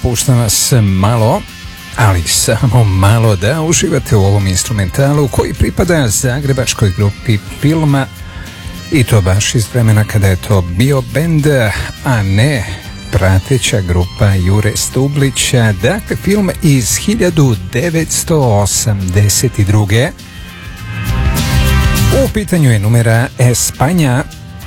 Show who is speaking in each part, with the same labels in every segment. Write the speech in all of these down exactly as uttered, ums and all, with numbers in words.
Speaker 1: puštam vas malo, ali samo malo da uživate u ovom instrumentalu koji pripada zagrebačkoj grupi Filma, i to baš iz vremena kada je to bio bend, a ne prateća grupa Jure Stublića. Dakle, Film iz hiljadu devetsto osamdeset druge. U pitanju je numera Espanja.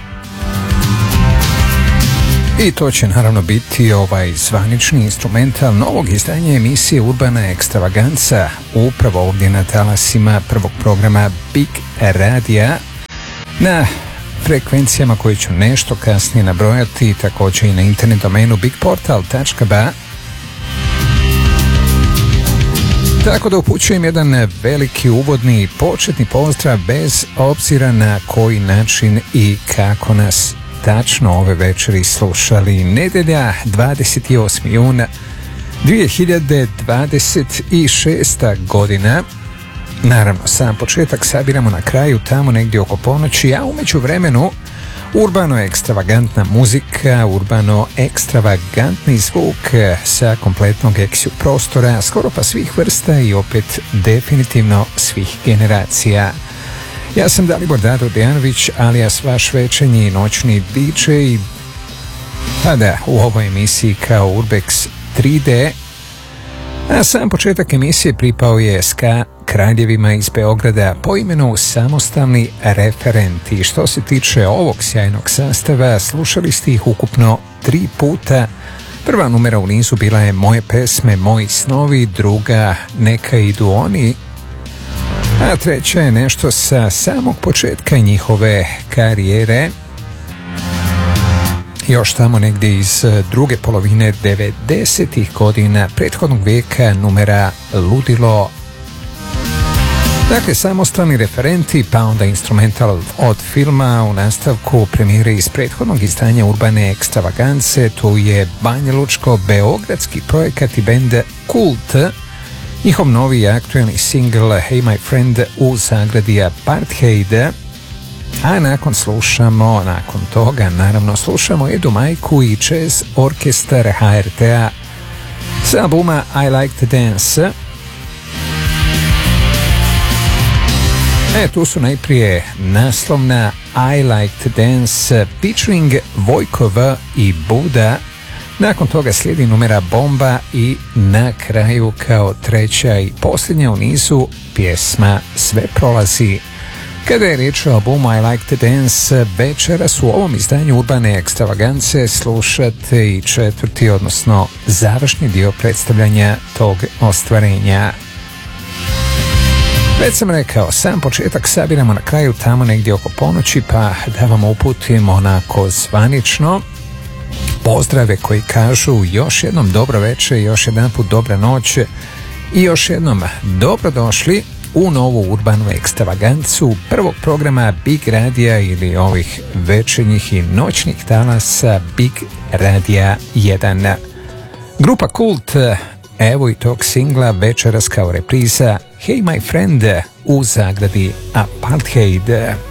Speaker 1: I to će naravno biti ovaj zvanični instrumental novog izdanja emisije Urbana ekstravaganca, upravo ovdje na talasima prvog programa Big Radija, na frekvencijama koje ću nešto kasnije nabrojati, također i na internet domenu bigportal tačka ba. Tako da upućujem jedan veliki uvodni početni pozdrav bez obzira na koji način i kako nas tačno ove večeri slušali. Nedelja, dvadeset osmi jun dvije hiljade dvadeset šesta godina. Naravno, sam početak sabiramo na kraju, tamo negdje oko ponoći, a umeđu vremenu urbano ekstravagantna muzika, urbano ekstravagantni zvuk sa kompletnog eksiju prostora, skoro pa svih vrsta i opet definitivno svih generacija. Ja sam Dalibor Dado Dejanović, alias vaš večernji noćni di džej. Pa da, u ovoj emisiji kao Urbex tri de. A sam početak emisije pripao je ska kraljevima iz Beograda po imenu Samostalni referenti. Što se tiče ovog sjajnog sastava, slušali ste ih ukupno tri puta. Prva numera u nizu bila je Moje pesme, Moji snovi, druga Neka idu oni, a treća je nešto sa samog početka njihove karijere, još tamo negdje iz druge polovine devedesetih godina prethodnog vijeka, numera Ludilo. Dakle, Samostalni referenti, pa onda instrumental od Filma, u nastavku premijere iz prethodnog izdanja Urbane ekstravagance, tu je banjalučko-beogradski projekat i bend Kult, njihov novi i aktualni single Hey My Friend u zagradi Apartheid. A nakon slušamo, nakon toga naravno slušamo Edu Majku i Jazz Orkestar ha er te-a sa albuma I Like to Dance. E, tu su najprije naslovna I Like to Dance featuring Vojko V i Buda. Nakon toga slijedi numera Bomba i na kraju kao treća i posljednja u nizu pjesma Sve prolazi. Kada je riječ o albumu I Like to Dance, večeras u ovom izdanju Urbane ekstravagance slušate i četvrti, odnosno završni dio predstavljanja tog ostvarenja. Već sam rekao, sam početak sabiramo na kraju tamo negdje oko ponoći, pa da vam uputimo onako zvanično pozdrave koji kažu još jednom dobro večer, još jedan put dobra noć i još jednom dobrodošli u novu urbanu ekstravagancu prvog programa Big Radija ili ovih večernjih i noćnih talasa Big Radija jedan. Grupa Kult, evo i tog singla večeras kao repriza Hey My Friend u zagradi Apartheid.